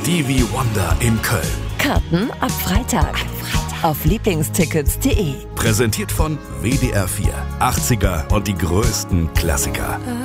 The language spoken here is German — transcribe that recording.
Stevie Wonder in Köln. Karten ab Freitag. Auf Lieblingstickets.de. Präsentiert von WDR 4. 80er und die größten Klassiker.